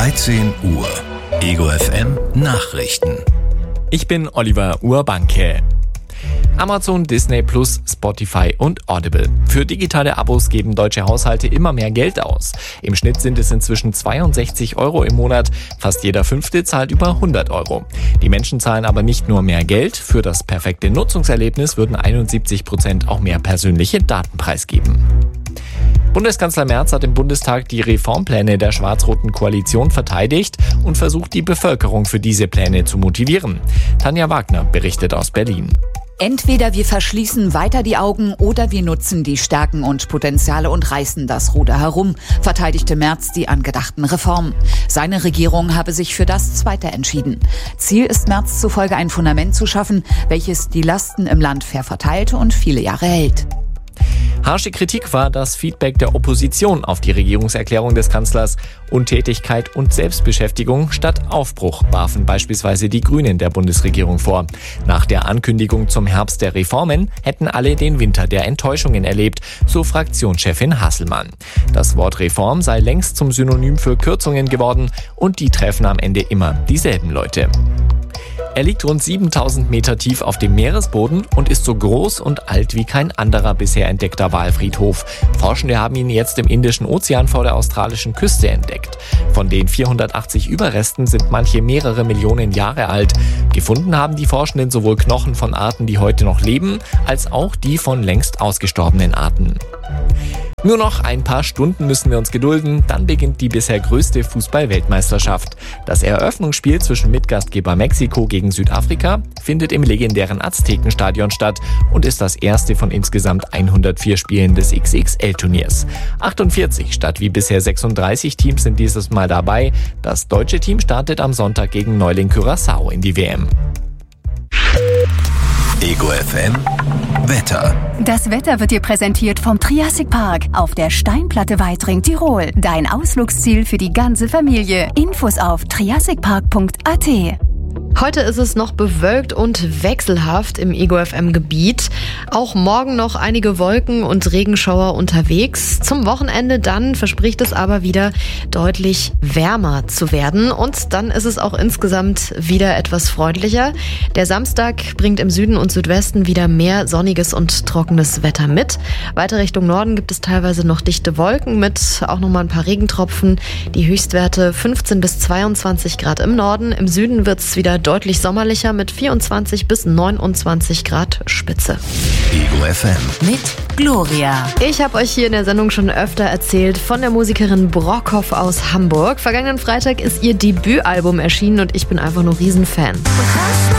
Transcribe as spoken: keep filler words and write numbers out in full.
dreizehn Uhr. Ego F M Nachrichten. Ich bin Oliver Urbanke. Amazon, Disney Plus, Spotify und Audible. Für digitale Abos geben deutsche Haushalte immer mehr Geld aus. Im Schnitt sind es inzwischen zweiundsechzig Euro im Monat. Fast jeder Fünfte zahlt über hundert Euro. Die Menschen zahlen aber nicht nur mehr Geld. Für das perfekte Nutzungserlebnis würden einundsiebzig Prozent auch mehr persönliche Daten preisgeben. Bundeskanzler Merz hat im Bundestag die Reformpläne der schwarz-roten Koalition verteidigt und versucht, die Bevölkerung für diese Pläne zu motivieren. Tanja Wagner berichtet aus Berlin. Entweder wir verschließen weiter die Augen oder wir nutzen die Stärken und Potenziale und reißen das Ruder herum, verteidigte Merz die angedachten Reformen. Seine Regierung habe sich für das Zweite entschieden. Ziel ist Merz zufolge ein Fundament zu schaffen, welches die Lasten im Land fair verteilt und viele Jahre hält. Harsche Kritik war das Feedback der Opposition auf die Regierungserklärung des Kanzlers. Untätigkeit und Selbstbeschäftigung statt Aufbruch warfen beispielsweise die Grünen der Bundesregierung vor. Nach der Ankündigung zum Herbst der Reformen hätten alle den Winter der Enttäuschungen erlebt, so Fraktionschefin Hasselmann. Das Wort Reform sei längst zum Synonym für Kürzungen geworden und die treffen am Ende immer dieselben Leute. Er liegt rund siebentausend Meter tief auf dem Meeresboden und ist so groß und alt wie kein anderer bisher entdeckter Walfriedhof. Forschende haben ihn jetzt im Indischen Ozean vor der australischen Küste entdeckt. Von den vierhundertachtzig Überresten sind manche mehrere Millionen Jahre alt. Gefunden haben die Forschenden sowohl Knochen von Arten, die heute noch leben, als auch die von längst ausgestorbenen Arten. Nur noch ein paar Stunden müssen wir uns gedulden, dann beginnt die bisher größte Fußball-Weltmeisterschaft. Das Eröffnungsspiel zwischen Mitgastgeber Mexiko gegen Südafrika findet im legendären Aztekenstadion statt und ist das erste von insgesamt hundertvier Spielen des X X L-Turniers. achtundvierzig statt wie bisher sechsunddreißig Teams sind dieses Mal dabei. Das deutsche Team startet am Sonntag gegen Neuling Curaçao in die W M. Ego F M Wetter. Das Wetter wird dir präsentiert vom Triassic Park auf der Steinplatte Weitring, Tirol. Dein Ausflugsziel für die ganze Familie. Infos auf triassic park punkt a t. Heute ist es noch bewölkt und wechselhaft im Ego F M-Gebiet. Auch morgen noch einige Wolken und Regenschauer unterwegs. Zum Wochenende dann verspricht es aber wieder deutlich wärmer zu werden. Und dann ist es auch insgesamt wieder etwas freundlicher. Der Samstag bringt im Süden und Südwesten wieder mehr sonniges und trockenes Wetter mit. Weiter Richtung Norden gibt es teilweise noch dichte Wolken mit auch nochmal ein paar Regentropfen. Die Höchstwerte fünfzehn bis zweiundzwanzig Grad im Norden. Im Süden wird es wieder deutlich sommerlicher mit vierundzwanzig bis neunundzwanzig Grad Spitze. Ego F M Mit Gloria. Ich habe euch hier in der Sendung schon öfter erzählt von der Musikerin Brockhoff aus Hamburg. Vergangenen Freitag ist ihr Debütalbum erschienen und ich bin einfach nur Riesenfan.